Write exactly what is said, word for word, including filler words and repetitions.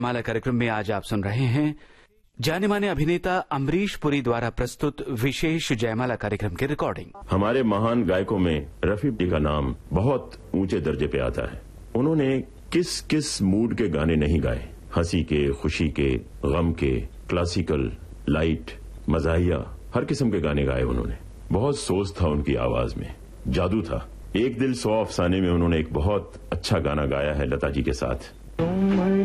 माला कार्यक्रम में आज आप सुन रहे हैं जाने माने अभिनेता अमरीश पुरी द्वारा प्रस्तुत विशेष जयमाला कार्यक्रम की रिकॉर्डिंग। हमारे महान गायकों में रफी जी का नाम बहुत ऊंचे दर्जे पे आता है। उन्होंने किस किस मूड के गाने नहीं गाए, हंसी के, खुशी के, गम के, क्लासिकल, लाइट, मजाहिया, हर किस्म के गाने गाए उन्होंने। बहुत सोच था उनकी आवाज में, जादू था। एक दिल सौ अफसाने में उन्होंने एक बहुत अच्छा गाना गाया है लता जी के साथ।